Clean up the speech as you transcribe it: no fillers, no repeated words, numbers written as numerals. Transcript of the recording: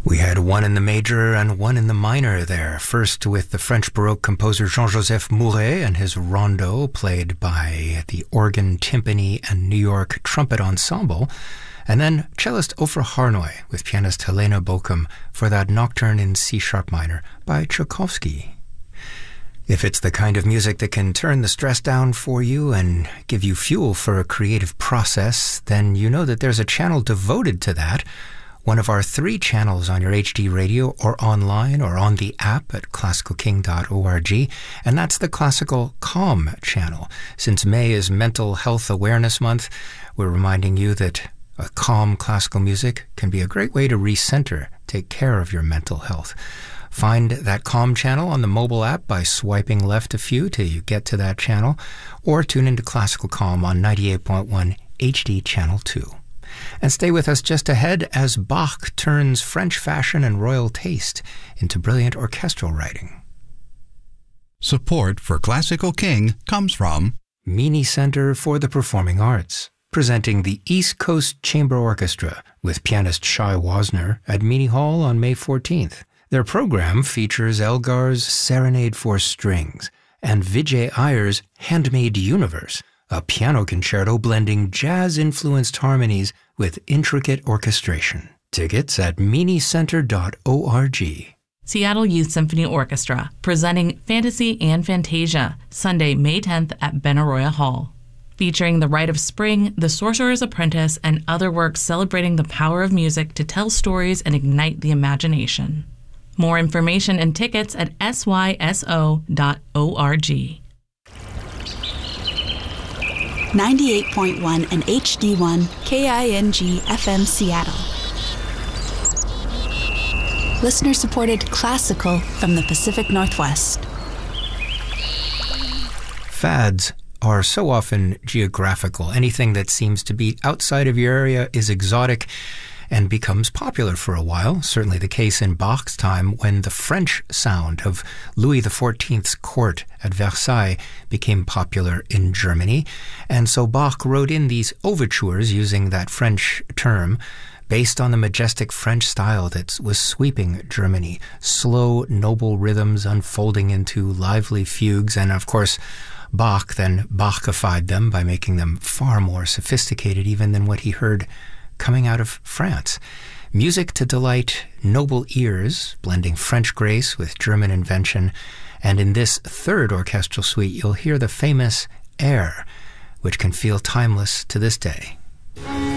We had one in the major and one in the minor there. First with the French Baroque composer Jean-Joseph Mouret and his rondo, played by the organ, timpani, and New York trumpet ensemble. And then cellist Ofra Harnoy with pianist Helena Bochum for that nocturne in C-sharp minor by Tchaikovsky. If it's the kind of music that can turn the stress down for you and give you fuel for a creative process, then you know that there's a channel devoted to that. One of our 3 channels on your HD radio or online or on the app at classicalking.org, and that's the Classical Calm channel. Since May is Mental Health Awareness Month, we're reminding you that a calm classical music can be a great way to recenter, take care of your mental health. Find that Calm channel on the mobile app by swiping left a few till you get to that channel, or tune into Classical Calm on 98.1 HD Channel 2. And stay with us just ahead as Bach turns French fashion and royal taste into brilliant orchestral writing. Support for Classical King comes from Meany Center for the Performing Arts, presenting the East Coast Chamber Orchestra with pianist Shai Wasner at Meany Hall on May 14th. Their program features Elgar's Serenade for Strings and Vijay Iyer's Handmade Universe, a piano concerto blending jazz-influenced harmonies with intricate orchestration. Tickets at meanycenter.org. Seattle Youth Symphony Orchestra, presenting Fantasy and Fantasia, Sunday, May 10th at Benaroya Hall. Featuring The Rite of Spring, The Sorcerer's Apprentice, and other works celebrating the power of music to tell stories and ignite the imagination. More information and tickets at syso.org. 98.1 and HD1 KING FM Seattle. Listener-supported classical from the Pacific Northwest. Fads are so often geographical. Anything that seems to be outside of your area is exotic and becomes popular for a while. Certainly the case in Bach's time when the French sound of Louis XIV's court at Versailles became popular in Germany. And so Bach wrote in these overtures using that French term based on the majestic French style that was sweeping Germany. Slow, noble rhythms unfolding into lively fugues. And of course, Bach then Bachified them by making them far more sophisticated even than what he heard coming out of France. Music to delight noble ears, blending French grace with German invention. And in this third orchestral suite, you'll hear the famous air, which can feel timeless to this day.